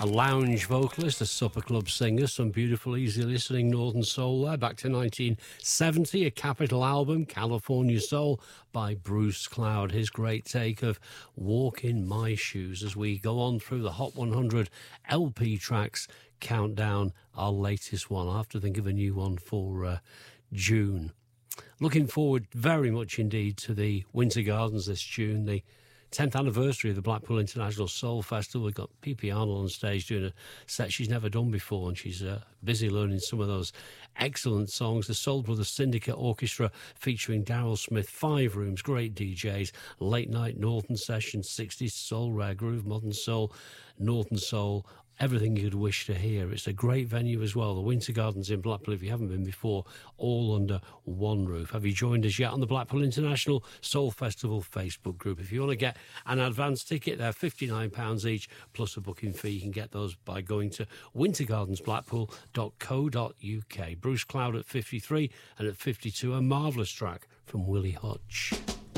A lounge vocalist, a supper club singer, some beautiful, easy listening Northern Soul there. Back to 1970, a capital album, California Soul, by Bruce Cloud. His great take of Walk in My Shoes as we go on through the Hot 100 LP tracks countdown, our latest one. I'll have to think of a new one for June. Looking forward very much indeed to the Winter Gardens this June, the 10th anniversary of the Blackpool International Soul Festival. We've got P.P. Arnold on stage doing a set she's never done before, and she's busy learning some of those excellent songs. The Soul Brothers Syndicate Orchestra featuring Daryl Smith, 5 rooms, great DJs, late night Northern sessions, 60s soul, rare groove, modern soul, Northern soul, everything you'd wish to hear. It's a great venue as well, the Winter Gardens in Blackpool, if you haven't been before, all under one roof. Have you joined us yet on the Blackpool International Soul Festival Facebook group? If you want to get an advance ticket, they're £59 each, plus a booking fee. You can get those by going to wintergardensblackpool.co.uk. Bruce Cloud at 53, and at 52, a marvellous track from Willie Hutch.